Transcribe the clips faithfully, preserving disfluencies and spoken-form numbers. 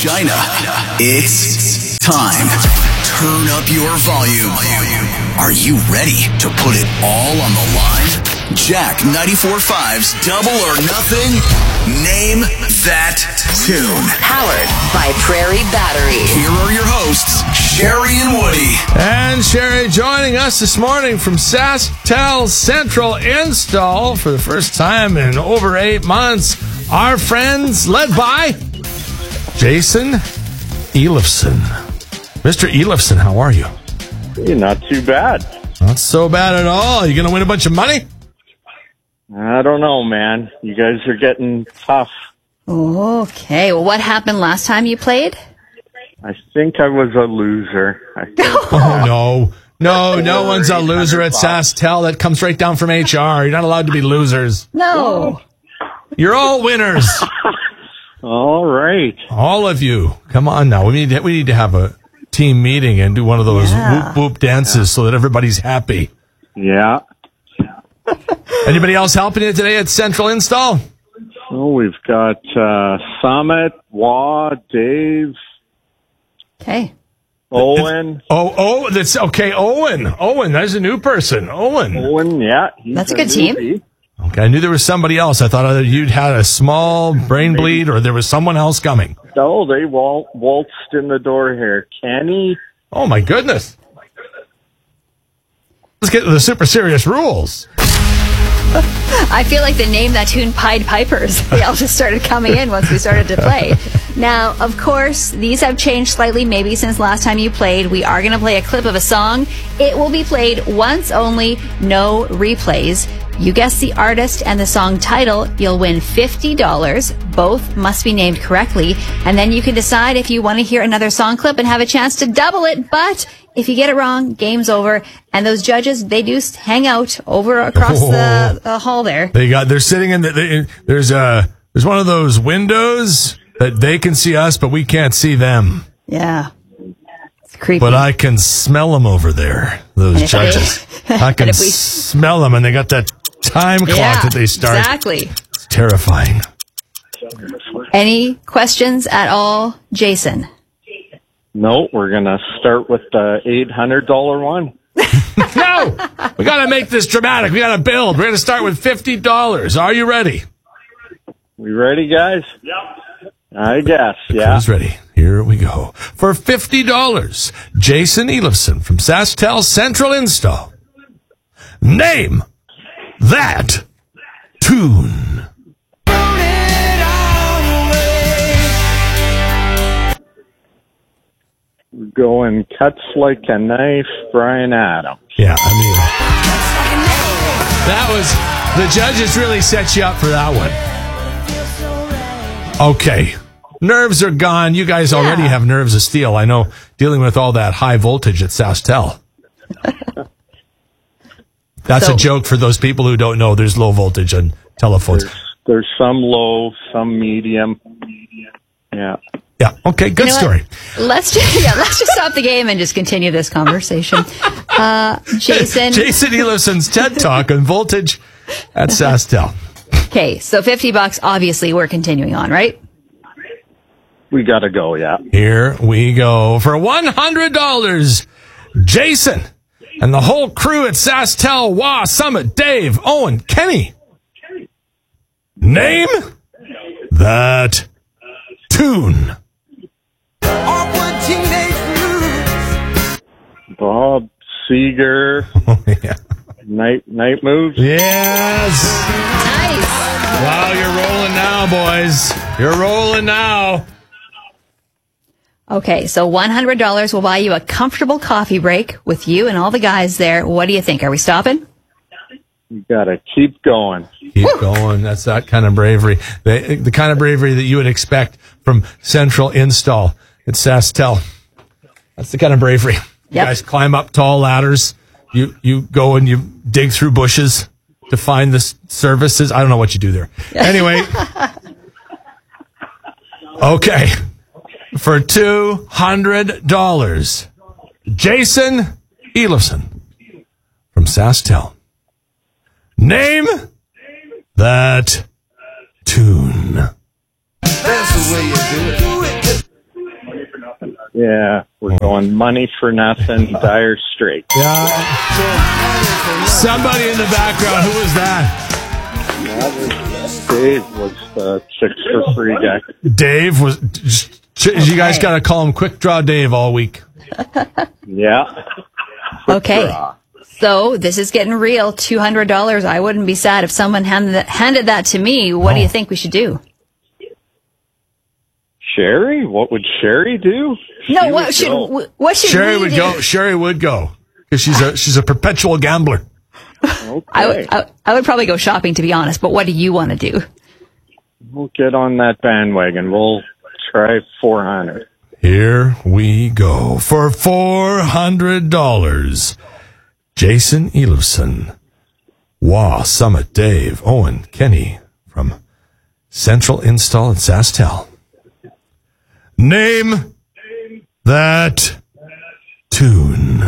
Regina. It's time. Turn up your volume. Are you ready to put it all on the line? Jack ninety-four point five's Double or Nothing. Name that tune. Powered by Prairie Battery. Here are your hosts, Sherry and Woody. And Sherry joining us this morning from SaskTel Central Install for the first time in over eight months. Our friends led by Jason Elifson. Mister Elifson, how are you? Hey, not too bad. Not so bad at all. You going to win a bunch of money? I don't know, man. You guys are getting tough. Okay. Well, what happened last time you played? I think I was a loser. I think. Oh, no. No, no one's a loser at SaskTel. That comes right down from H R. You're not allowed to be losers. No. You're all winners. All right. All of you. Come on now. We need to, we need to have a team meeting and do one of those Yeah. whoop whoop dances yeah. so that everybody's happy. Yeah. Anybody else helping you today at Central Install? Oh, we've got uh, Summit, Wah, Dave, Okay. Owen. Oh, oh, that's okay. Owen. Owen, that's a new person. Owen. Owen, yeah. he's That's a good team. newbie. Okay, I knew there was somebody else. I thought either you'd had a small brain bleed or there was someone else coming. Oh, they wal- waltzed in the door here. Kenny. Oh, my goodness. Let's get to the super serious rules. I feel like the name that tune Pied Pipers. They all just started coming in once we started to play. Now, of course, these have changed slightly maybe since last time you played. We are going to play a clip of a song. It will be played once only, no replays. You guess the artist and the song title, you'll win fifty dollars. Both must be named correctly. And then you can decide if you want to hear another song clip and have a chance to double it. But if you get it wrong, game's over. And those judges, they do hang out over across Oh. the, the hall there. They got, they're sitting in the, they, there's a, there's one of those windows that they can see us, but we can't see them. Yeah. It's creepy. But I can smell them over there, those And if judges. they- I can and if we- smell them, and they got that time clock Yeah, that they start. exactly. It's terrifying. Any questions at all, Jason? No, we're going to start with the eight hundred dollars one. No! We got to make this dramatic. We got to build. We're going to start with fifty dollars. Are you ready? We ready, guys? Yep. I guess, yeah. Who's ready? Here we go. For fifty dollars, Jason Elifson from SaskTel Central Install. Name that tune. We're going Cuts Like a Knife, Bryan Adams. Yeah, I mean, that was, the judges really set you up for that one. Okay. Nerves are gone. You guys already Yeah. have nerves of steel. I know, dealing with all that high voltage at SaskTel. That's So- a joke for those people who don't know there's low voltage on telephones. There's, there's some low, some medium. Yeah. Yeah. Okay. Good You know story. what? Let's just yeah, let's just stop the game and just continue this conversation. Uh, Jason. Jason Elifson's TED Talk on voltage at SaskTel. Okay, so fifty bucks. Obviously, we're continuing on, right? We got to go, yeah. Here we go. For one hundred dollars, Jason and the whole crew at SaskTel, Wah, Summit, Dave, Owen, Kenny. Name that tune. Bob Seger, Oh, yeah. Night Night Moves. Yes. Nice. Wow, you're rolling now, boys. You're rolling now. Okay, so one hundred dollars will buy you a comfortable coffee break with you and all the guys there. What do you think? Are we stopping? You got to keep going. Keep going. That's that kind of bravery. The, the kind of bravery that you would expect from Central Install at SaskTel. That's the kind of bravery. You Yep. guys climb up tall ladders. You you go and you dig through bushes to find the s- services. I don't know what you do there. Anyway. Okay. For two hundred dollars, Jason Elifson from SaskTel. Name that tune. That's the way you do it. Yeah, we're going money for nothing, Dire Straits. Yeah. Somebody in the background. Who was that? Dave was the Chicks for Free guy. Dave was. You guys got to call him Quick Draw Dave all week. Yeah. Okay. Draw. So this is getting real. two hundred dollars. I wouldn't be sad if someone handed that, handed that to me. What Oh. do you think we should do? Sherry? What would Sherry do? No, She what would should go. what should Sherry we would do? go. Sherry would go because she's a she's a perpetual gambler. Okay. I would, I, I would probably go shopping, to be honest. But what do you want to do? We'll get on that bandwagon. We'll try four hundred. Here we go for four hundred dollars. Jason Elifson, Wah, Summit, Dave, Owen, Kenny from Central Install at SaskTel. Name that tune.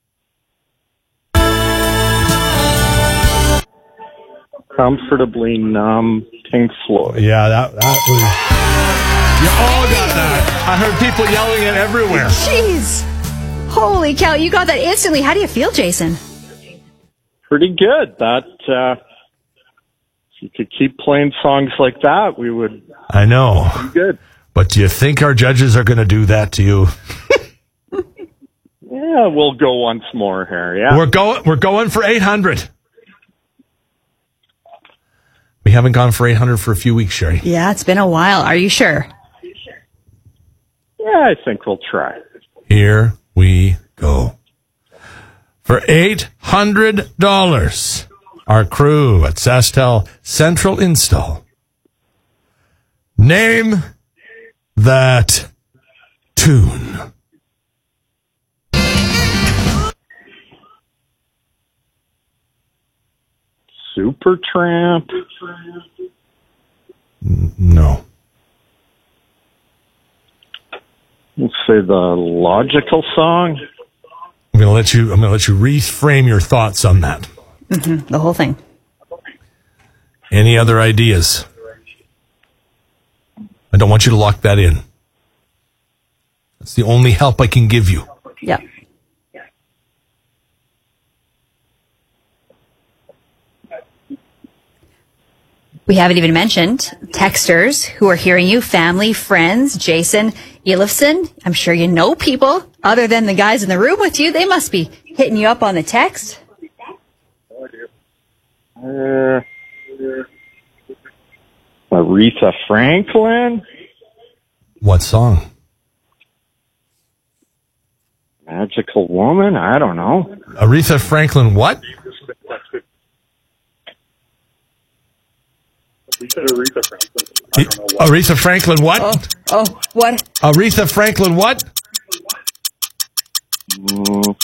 Comfortably Numb, Pink Floyd. Yeah, that that was. You all got that. I heard people yelling it everywhere. Jeez. Holy cow, you got that instantly. How do you feel, Jason? Pretty good. That, uh, if you could keep playing songs like that, we would I know. be good. But do you think our judges are going to do that to you? Yeah, we'll go once more here. Yeah. We're going. We're going for eight hundred. We haven't gone for eight hundred for a few weeks, Sherry. Yeah, it's been a while. Are you sure? Yeah, I think we'll try. Here we go. For eight hundred dollars, our crew at SaskTel Central Install. Name that tune. Supertramp. No. Let's say the Logical Song. I'm going to let you. I'm going to let you reframe your thoughts on that. Mm-hmm. The whole thing. Any other ideas? I don't want you to lock that in. That's the only help I can give you. Yep. We haven't even mentioned texters who are hearing you, family, friends, Jason Elifson. I'm sure you know people other than the guys in the room with you. They must be hitting you up on the text. Uh, Aretha Franklin. What song? Magical Woman. I don't know. Aretha Franklin. What? You said Aretha Franklin. I don't know what. Aretha Franklin. What? Oh, oh, what? Aretha Franklin. What? Mm.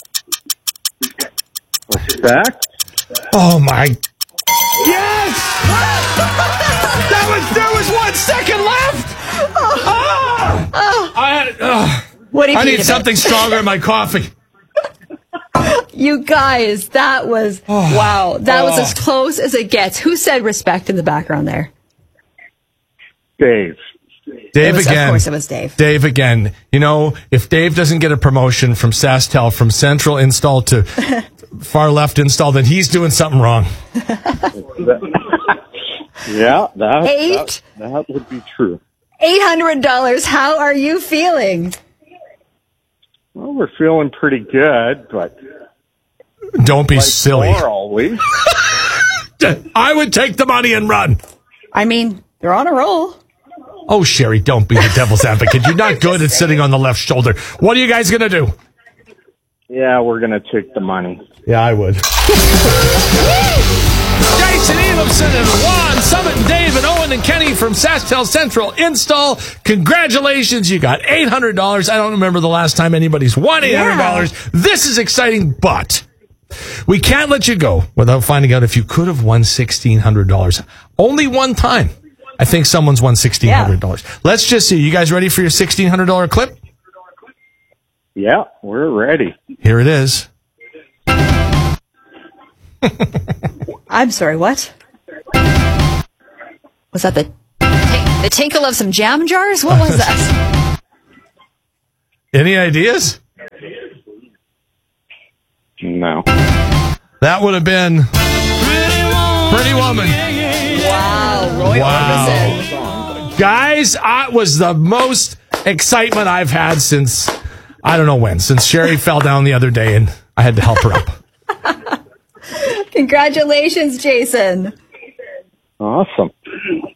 Respect. Oh my! Yes! That was there was one second left. Oh, I had. Oh. What do you I Pete, need about- something stronger in my coffee. You guys, that was, wow. That was Oh. as close as it gets. Who said respect in the background there? Dave. Dave It was- again. Of course it was Dave. Dave again. You know, if Dave doesn't get a promotion from SaskTel from Central Install to Far Left Install, then he's doing something wrong. Yeah, that, Eight? that that would be true. eight hundred dollars. How are you feeling? Well, we're feeling pretty good, but Don't be like silly. more always. I would take the money and run. I mean, they're on a roll. Oh, Sherry, don't be the devil's advocate. You're not good at sitting on the left shoulder. What are you guys going to do? Yeah, we're gonna take the money. Yeah, I would. Jason Elifson and Juan, Summit, and Dave, and Owen, and Kenny from SaskTel Central Install. Congratulations, you got eight hundred dollars. I don't remember the last time anybody's won eight hundred dollars. Yeah. This is exciting, but we can't let you go without finding out if you could have won sixteen hundred dollars. Only one time, I think someone's won sixteen hundred dollars. Yeah. Let's just see. You guys ready for your sixteen hundred dollars clip? Yeah, we're ready. Here it is. I'm sorry, what? Was that the the tinkle of some jam jars? What was that? Any ideas? No. That would have been Pretty Woman. Wow, Roy Wow. Orbison. Guys, that was the most excitement I've had since, I don't know when, since Sherry fell down the other day and I had to help her up. Congratulations, Jason. Awesome.